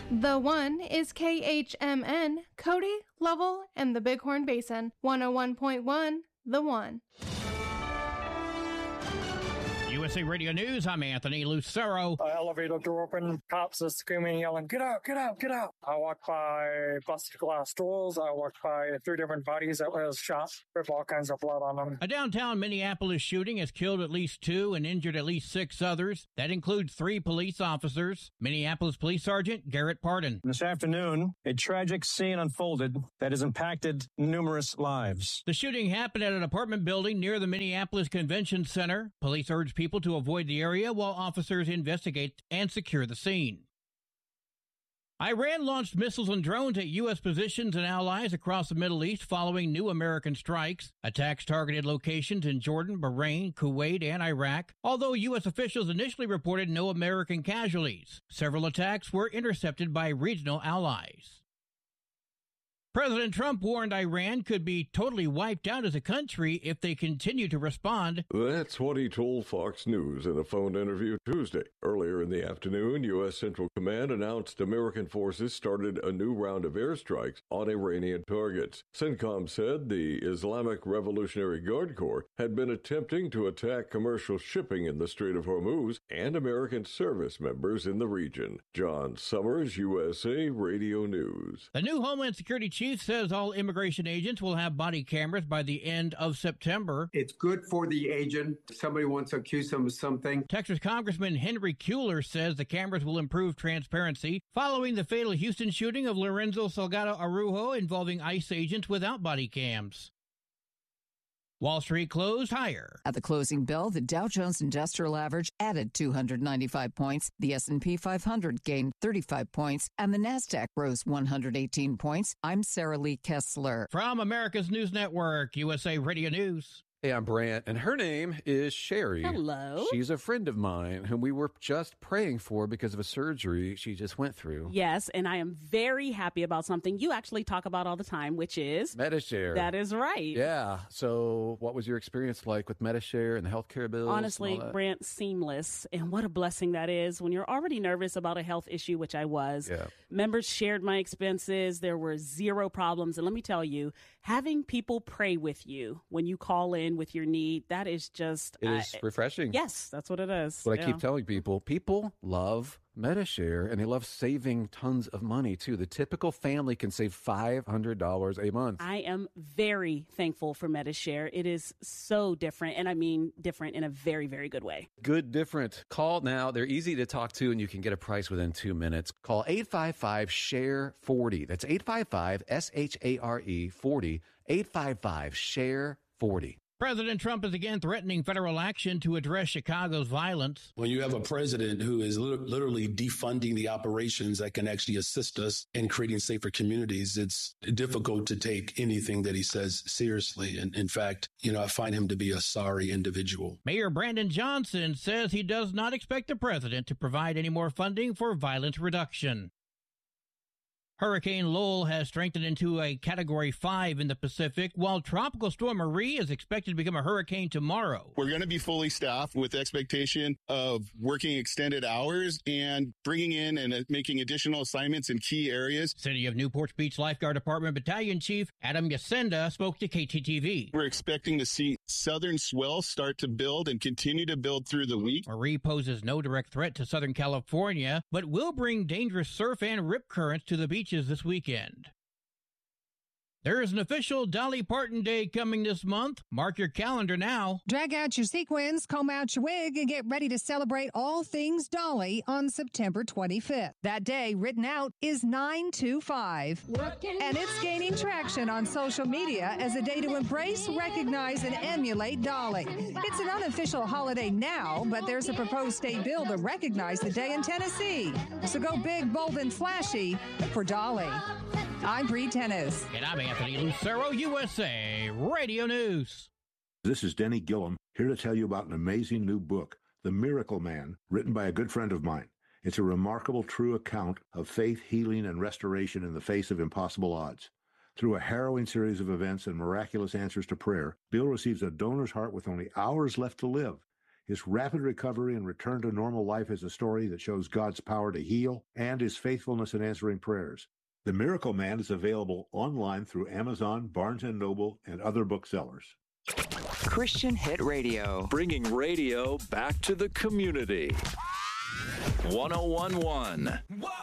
The One is KHMN, Cody, Lovell, and the Bighorn Basin. 101.1, The One. USA Radio News, I'm Anthony Lucero. Elevator door open, cops are screaming, yelling, "Get out, get out, get out." I walked by busted glass doors. I walked by 3 different bodies that was shot with all kinds of blood on them. A downtown Minneapolis shooting has killed at least 2 and injured at least 6 others. That includes 3 police officers. Minneapolis Police Sergeant Garrett Pardon. This afternoon, a tragic scene unfolded that has impacted numerous lives. The shooting happened at an apartment building near the Minneapolis Convention Center. Police urged people to avoid the area while officers investigate and secure the scene. Iran launched missiles and drones at U.S. positions and allies across the Middle East following new American strikes. Attacks targeted locations in Jordan, Bahrain, Kuwait, and Iraq, although U.S. officials initially reported no American casualties. Several attacks were intercepted by regional allies. President Trump warned Iran could be totally wiped out as a country if they continue to respond. That's what he told Fox News in a phone interview Tuesday. Earlier in the afternoon, U.S. Central Command announced American forces started a new round of airstrikes on Iranian targets. CENTCOM said the Islamic Revolutionary Guard Corps had been attempting to attack commercial shipping in the Strait of Hormuz and American service members in the region. John Summers, USA Radio News. The new Homeland Security chief says all immigration agents will have body cameras by the end of September. It's good for the agent. Somebody wants to accuse them of something. Texas Congressman Henry Kuehler says the cameras will improve transparency following the fatal Houston shooting of Lorenzo Salgado Araujo involving ICE agents without body cams. Wall Street closed higher. At the closing bell, the Dow Jones Industrial Average added 295 points, the S&P 500 gained 35 points, and the Nasdaq rose 118 points. I'm Sarah Lee Kessler. From America's News Network, USA Radio News. Hey, I'm Brant, and her name is Sherry. Hello. She's a friend of mine whom we were just praying for because of a surgery she just went through. Yes, and I am very happy about something you actually talk about all the time, which is Medi-Share. That is right. Yeah. So what was your experience like with Medi-Share and the healthcare bills? Honestly, Brant, seamless. And what a blessing that is when you're already nervous about a health issue, which I was. Yeah. Members shared my expenses. There were 0 problems. And let me tell you, having people pray with you when you call in with your need, that is just... It is refreshing. Yes, that's what it is. What I keep telling people. People love Medi-Share, and they love saving tons of money, too. The typical family can save $500 a month. I am very thankful for Medi-Share. It is so different, and I mean different in a very, very good way. Good different. Call now. They're easy to talk to, and you can get a price within 2 minutes. Call 855-SHARE-40. That's 855-SHARE-40. 855-SHARE-40. President Trump is again threatening federal action to address Chicago's violence. When you have a president who is literally defunding the operations that can actually assist us in creating safer communities, it's difficult to take anything that he says seriously. And in fact, I find him to be a sorry individual. Mayor Brandon Johnson says he does not expect the president to provide any more funding for violence reduction. Hurricane Lowell has strengthened into a Category 5 in the Pacific, while Tropical Storm Marie is expected to become a hurricane tomorrow. We're going to be fully staffed with the expectation of working extended hours and bringing in and making additional assignments in key areas. City of Newport Beach Lifeguard Department Battalion Chief Adam Yacenda spoke to KTTV. We're expecting to see southern swell start to build and continue to build through the week. Marie poses no direct threat to Southern California, but will bring dangerous surf and rip currents to the beaches this weekend. There is an official Dolly Parton Day coming this month. Mark your calendar now. Drag out your sequins, comb out your wig, and get ready to celebrate all things Dolly on September 25th. That day, written out, is 925. And it's gaining traction on social media as a day to embrace, recognize, and emulate Dolly. It's an unofficial holiday now, but there's a proposed state bill to recognize the day in Tennessee. So go big, bold, and flashy for Dolly. I'm Bree Tennis. And I'm Anthony Lucero, USA Radio News. This is Denny Gillum, here to tell you about an amazing new book, The Miracle Man, written by a good friend of mine. It's a remarkable, true account of faith, healing, and restoration in the face of impossible odds. Through a harrowing series of events and miraculous answers to prayer, Bill receives a donor's heart with only hours left to live. His rapid recovery and return to normal life is a story that shows God's power to heal and his faithfulness in answering prayers. The Miracle Man is available online through Amazon, Barnes & Noble, and other booksellers. Christian Hit Radio. Bringing radio back to the community. 101.1.